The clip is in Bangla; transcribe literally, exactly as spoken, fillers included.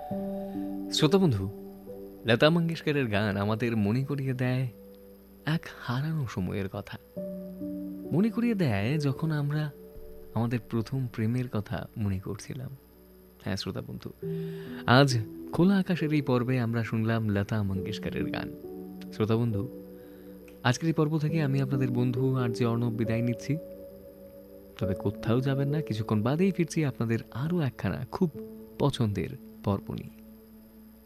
শ্রোতা বন্ধু, লতা মঙ্গেশকরের গান আমাদের মনে করিয়ে দেয় এক হারানো সময়ের কথা। মনে করিয়ে দেয় যখন আমরা আমাদের প্রথম প্রেমের কথা মনে করছিলাম। হ্যাঁ শ্রোতা বন্ধু, আজ খোলা আকাশের এই পর্বে আমরা শুনলাম লতা মঙ্গেশকরের গান। শ্রোতা বন্ধু, আজকের এই পর্ব থেকে আমি আপনাদের বন্ধু আর যে অর্ণব বিদায় নিচ্ছি। তবে কোথাও যাবেন না, কিছুক্ষণ বাদেই ফিরছি আপনাদের আরও একখানা খুব পছন্দের পর্ব নিয়ে।